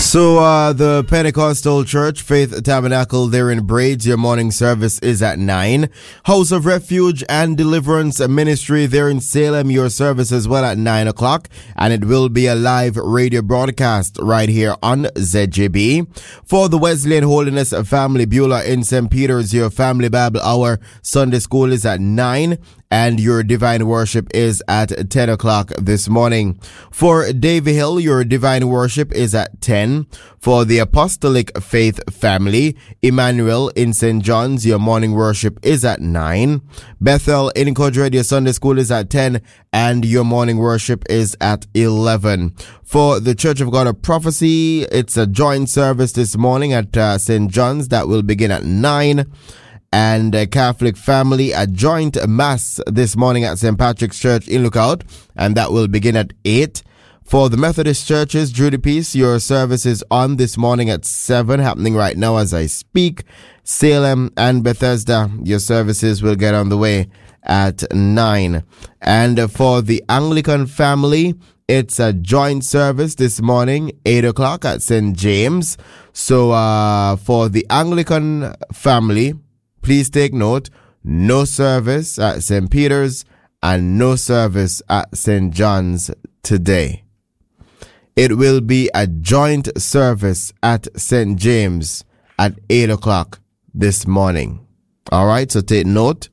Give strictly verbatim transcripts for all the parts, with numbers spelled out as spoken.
So uh, the Pentecostal Church, Faith Tabernacle there in Braids, your morning service is at nine. House of Refuge and Deliverance Ministry there in Salem, your service as well at nine o'clock. And it will be a live radio broadcast right here on Z J B. For the Wesleyan Holiness Family Beulah in Saint Peter's, your Family Bible Hour Sunday School is at nine. And your divine worship is at ten o'clock this morning. For Davy Hill, your divine worship is at ten. For the Apostolic Faith Family, Emmanuel in Saint John's, your morning worship is at nine. Bethel in Kodred, your Sunday school is at ten. And your morning worship is at eleven. For the Church of God of Prophecy, it's a joint service this morning at uh, Saint John's that will begin at nine. And a Catholic Family, a joint mass this morning at Saint Patrick's Church in Lookout, and that will begin at eight. For the Methodist churches, Judy Peace, your service is on this morning at seven, happening right now as I speak. Salem and Bethesda, your services will get on the way at nine. And for the Anglican Family, it's a joint service this morning, eight o'clock at Saint James. So uh, for the Anglican Family, please take note, no service at Saint Peter's and no service at Saint John's today. It will be a joint service at Saint James at eight o'clock this morning. All right, so take note.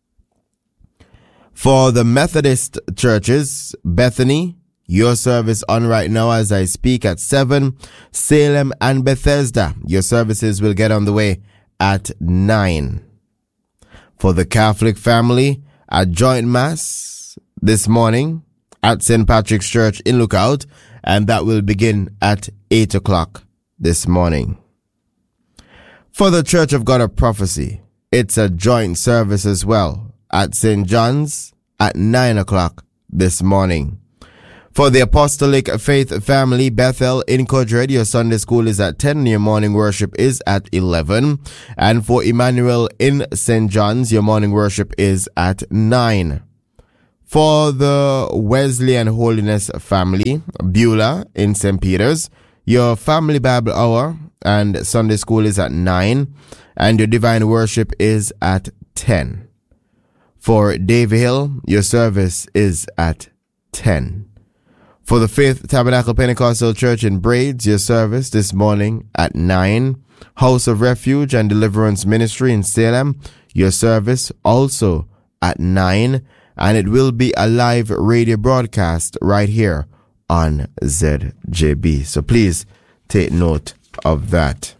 For the Methodist churches, Bethany, your service on right now as I speak at seven. Salem and Bethesda, your services will get on the way at nine. For the Catholic Family, a joint mass this morning at Saint Patrick's Church in Lookout, and that will begin at eight o'clock this morning. For the Church of God of Prophecy, it's a joint service as well at Saint John's at nine o'clock this morning. For the Apostolic Faith Family, Bethel in Kodred, your Sunday school is at ten. Your morning worship is at eleven. And for Emmanuel in Saint John's, your morning worship is at nine. For the Wesleyan Holiness Family, Beulah in Saint Peter's, your Family Bible Hour and Sunday school is at nine. And your divine worship is at ten. For Davy Hill, your service is at ten. For the Faith Tabernacle Pentecostal Church in Braids, your service this morning at nine. House of Refuge and Deliverance Ministry in Salem, your service also at nine. And it will be a live radio broadcast right here on Z J B. So please take note of that.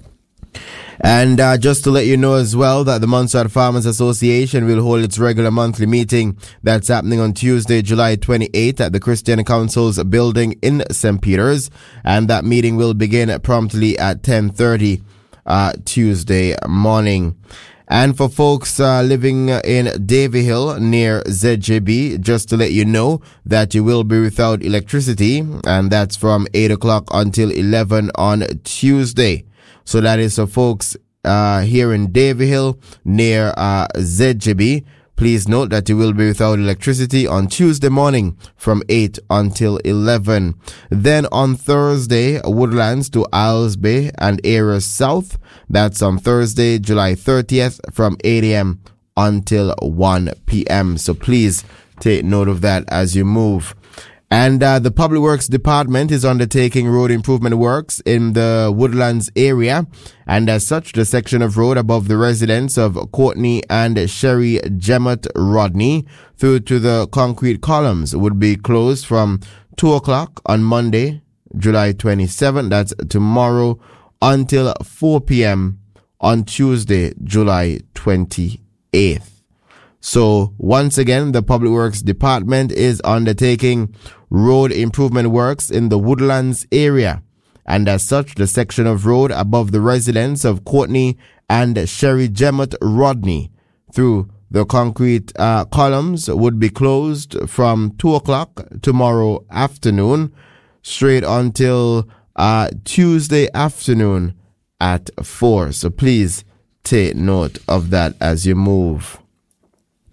And uh, just to let you know as well that the Montserrat Farmers Association will hold its regular monthly meeting that's happening on Tuesday, July twenty-eighth at the Christian Council's building in Saint Peter's. And that meeting will begin promptly at ten thirty uh, Tuesday morning. And for folks uh, living in Davy Hill near Z J B, just to let you know that you will be without electricity, and that's from eight o'clock until eleven on Tuesday. So that is for folks uh, here in Davy Hill near uh, Z J B. Please note that you will be without electricity on Tuesday morning from eight until eleven. Then on Thursday, Woodlands to Isles Bay and areas south. That's on Thursday, July thirtieth from eight a.m. until one p.m. So please take note of that as you move. And uh, the Public Works Department is undertaking road improvement works in the Woodlands area. And as such, the section of road above the residence of Courtney and Sherry Jemmett Rodney through to the concrete columns would be closed from two o'clock on Monday, July twenty-seventh. That's tomorrow until four p.m. on Tuesday, July twenty-eighth. So once again, the Public Works Department is undertaking road improvement works in the Woodlands area. And as such, the section of road above the residence of Courtney and Sherry Jemmett Rodney through the concrete uh, columns would be closed from two o'clock tomorrow afternoon straight until uh, Tuesday afternoon at four. So please take note of that as you move.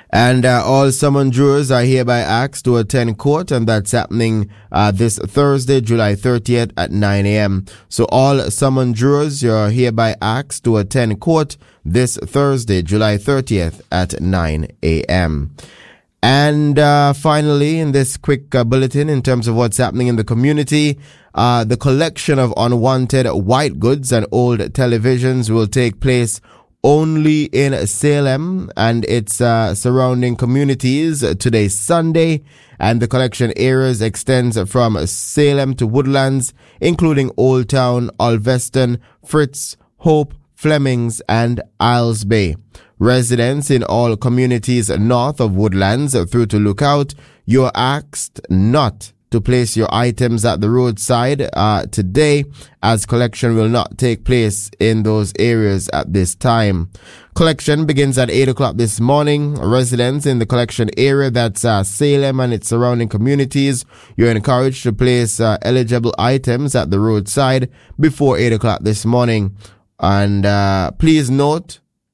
And uh, all summoned jurors are hereby asked to attend court, and that's happening uh, this Thursday, July thirtieth at nine a.m. So all summoned jurors, you're hereby asked to attend court this Thursday, July thirtieth at nine a.m. And uh, finally, in this quick uh, bulletin, in terms of what's happening in the community, uh, the collection of unwanted white goods and old televisions will take place only in Salem and its uh, surrounding communities today, Sunday, and the collection areas extends from Salem to Woodlands, including Old Town, Alveston, Fritz, Hope, Flemings, and Isles Bay. Residents in all communities north of Woodlands through to Lookout, you are asked not to place your items at the roadside uh, today, as collection will not take place in those areas at this time. Collection begins at eight o'clock this morning. Residents in the collection area, that's uh, Salem and its surrounding communities, you're encouraged to place uh, eligible items at the roadside before eight o'clock this morning. And uh, please note,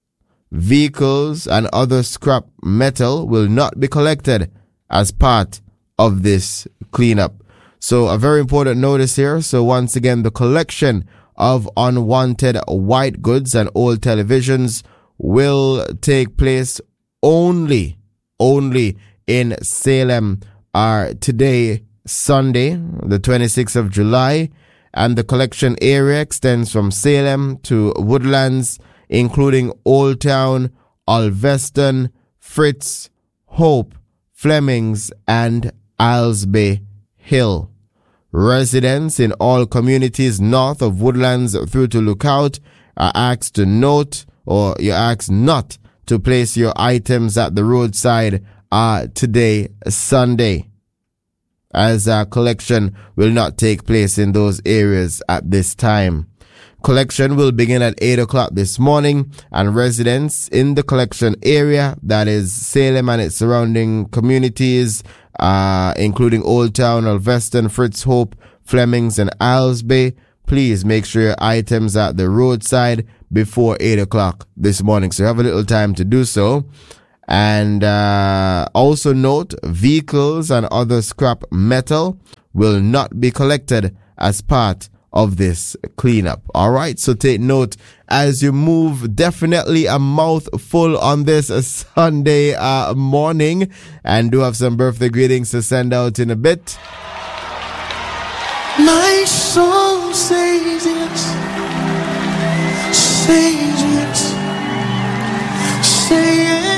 vehicles and other scrap metal will not be collected as part of this cleanup. So a very important notice here. So once again, the collection of unwanted white goods and old televisions will take place only, only in Salem uh, today, Sunday, the twenty-sixth of July. And the collection area extends from Salem to Woodlands, including Old Town, Alveston, Fritz, Hope, Flemings, and Isles Bay Hill. Residents in all communities north of Woodlands through to Lookout are asked to note, or you're asked not to place your items at the roadside uh, today, Sunday, as uh, collection will not take place in those areas at this time. Collection will begin at eight o'clock this morning, and residents in the collection area, that is Salem and its surrounding communities, uh, including Old Town, Alveston, Fritz, Hope, Flemings, and Isles Bay, please make sure your items are at the roadside before eight o'clock this morning. So you have a little time to do so. And uh, also note, vehicles and other scrap metal will not be collected as part of this cleanup. All right, so take note as you move. Definitely a mouthful on this Sunday uh, morning, and do have some birthday greetings to send out in a bit. My soul says yes, says yes, say yes.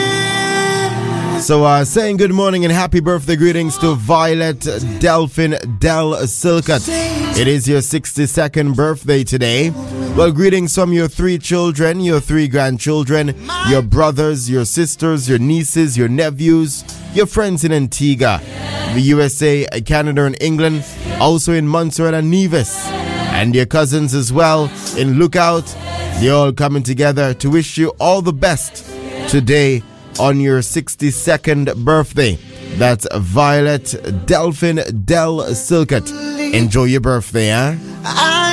So uh, saying good morning and happy birthday greetings to Violet Delphine Del Silcott. It is your sixty-second birthday today. Well, greetings from your three children, your three grandchildren, your brothers, your sisters, your nieces, your nephews, your friends in Antigua, the U S A, Canada, and England, also in Montserrat and Nevis, and your cousins as well in Lookout. They're all coming together to wish you all the best today on your sixty-second birthday. That's Violet Delphine Del Silcott. Enjoy your birthday, huh? I